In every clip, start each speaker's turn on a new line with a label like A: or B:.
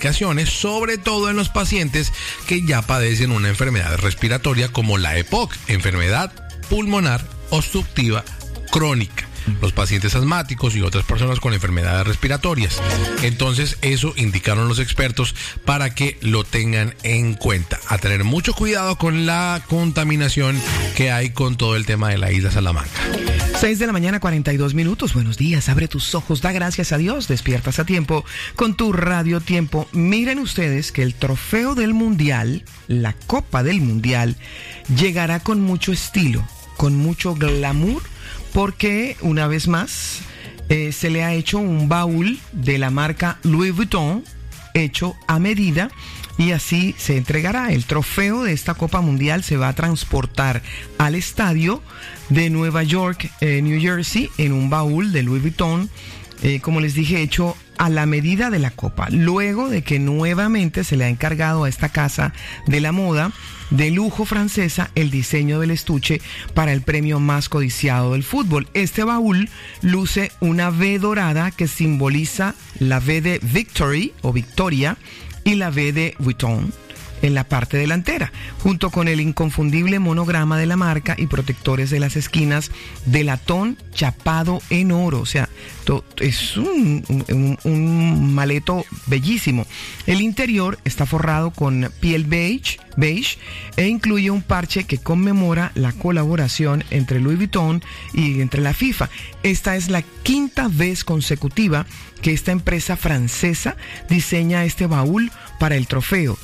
A: complicaciones, sobre todo en los pacientes que ya padecen una enfermedad respiratoria como la EPOC, enfermedad pulmonar obstructiva crónica, los pacientes asmáticos y otras personas con enfermedades respiratorias. Entonces eso indicaron los expertos para que lo tengan en cuenta, a tener mucho cuidado con la contaminación que hay con todo el tema de la isla Salamanca.
B: 6 de la mañana, 42 minutos. Buenos días, abre tus ojos, da gracias a Dios, despiertas a tiempo con tu Radio Tiempo. Miren ustedes que el trofeo del Mundial, la Copa del Mundial, llegará con mucho estilo, con mucho glamour, porque una vez más se le ha hecho un baúl de la marca Louis Vuitton, hecho a medida, y así se entregará. El trofeo de esta Copa Mundial se va a transportar al estadio de Nueva York, New Jersey, en un baúl de Louis Vuitton, como les dije, hecho a la medida de la Copa, luego de que nuevamente se le ha encargado a esta casa de la moda de lujo francesa el diseño del estuche para el premio más codiciado del fútbol. Este baúl luce una V dorada que simboliza la V de Victory o Victoria y la V de Vuitton en la parte delantera, junto con el inconfundible monograma de la marca y protectores de las esquinas de latón chapado en oro. O sea, es un maleto bellísimo. El interior está forrado con piel beige e incluye un parche que conmemora la colaboración entre Louis Vuitton y entre la FIFA. Esta es la quinta vez consecutiva que esta empresa francesa diseña este baúl para el trofeo.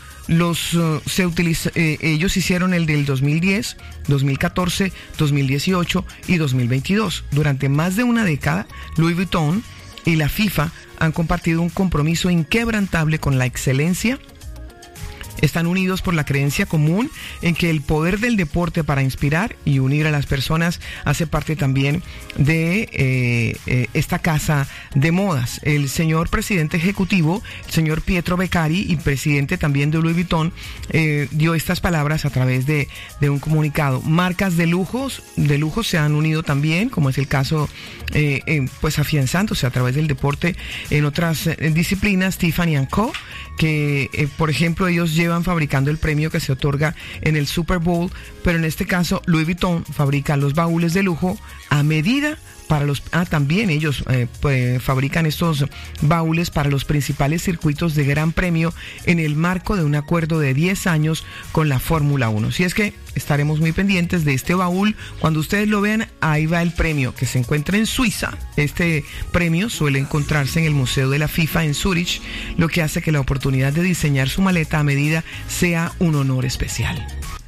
B: Ellos hicieron el del 2010, 2014, 2018 y 2022. Durante más de una década, Louis Vuitton y la FIFA han compartido un compromiso inquebrantable con la excelencia. Están unidos por la creencia común en que el poder del deporte para inspirar y unir a las personas hace parte también de esta casa de modas. El señor presidente ejecutivo, el señor Pietro Beccari, y presidente también de Louis Vuitton, dio estas palabras a través de un comunicado. Marcas de lujo se han unido también, como es el caso, pues afianzándose a través del deporte en otras disciplinas. Tiffany & Co., que por ejemplo ellos llevan fabricando el premio que se otorga en el Super Bowl, pero en este caso Louis Vuitton fabrica los baúles de lujo a medida para los... también ellos fabrican estos baúles para los principales circuitos de Gran Premio en el marco de un acuerdo de 10 años con la Fórmula 1. Si es que estaremos muy pendientes de este baúl. Cuando ustedes lo vean, ahí va el premio, que se encuentra en Suiza. Este premio suele encontrarse en el Museo de la FIFA en Zurich, lo que hace que la oportunidad de diseñar su maleta a medida sea un honor especial.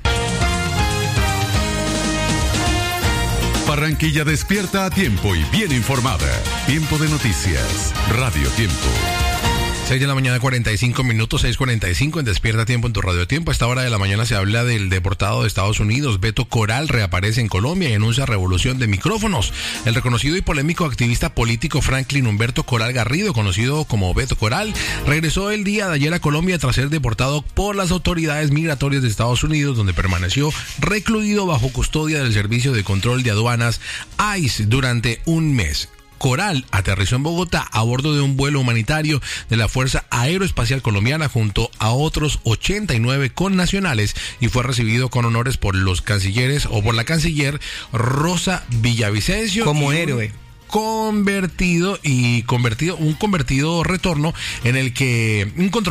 C: Barranquilla despierta a tiempo y bien informada. Tiempo de noticias. Radio Tiempo.
A: 6 de la mañana, 45 minutos, 6:45 en Despierta Tiempo en tu Radio Tiempo. A esta hora de la mañana se habla del deportado de Estados Unidos. Beto Coral reaparece en Colombia y anuncia revolución de micrófonos. El reconocido y polémico activista político Franklin Humberto Coral Garrido, conocido como Beto Coral, regresó el día de ayer a Colombia tras ser deportado por las autoridades migratorias de Estados Unidos, donde permaneció recluido bajo custodia del Servicio de Control de Aduanas ICE durante un mes. Coral aterrizó en Bogotá a bordo de un vuelo humanitario de la Fuerza Aeroespacial Colombiana junto a otros 89 connacionales y fue recibido con honores por los cancilleres o por la canciller Rosa Villavicencio
B: como héroe.
A: Un controvertido retorno en el que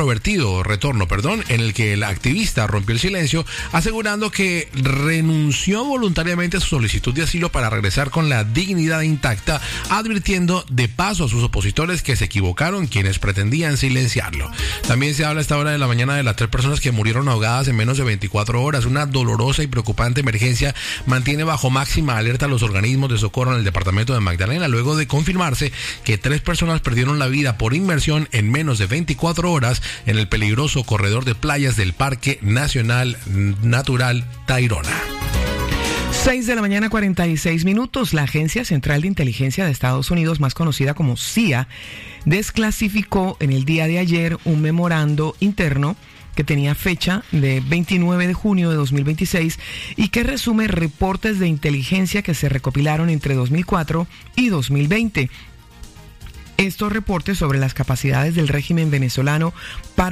A: el activista rompió el silencio, asegurando que renunció voluntariamente a su solicitud de asilo para regresar con la dignidad intacta, advirtiendo de paso a sus opositores que se equivocaron quienes pretendían silenciarlo. También se habla a esta hora de la mañana de las 3 personas que murieron ahogadas en menos de 24 horas. Una dolorosa y preocupante emergencia mantiene bajo máxima alerta a los organismos de socorro en el departamento de Magdalena, luego de confirmarse que 3 personas perdieron la vida por inmersión en menos de 24 horas en el peligroso corredor de playas del Parque Nacional Natural Tayrona.
B: 6 de la mañana, 46 minutos. La Agencia Central de Inteligencia de Estados Unidos, más conocida como CIA, desclasificó en el día de ayer un memorando interno que tenía fecha de 29 de junio de 2026 y que resume reportes de inteligencia que se recopilaron entre 2004 y 2020. Estos reportes sobre las capacidades del régimen venezolano para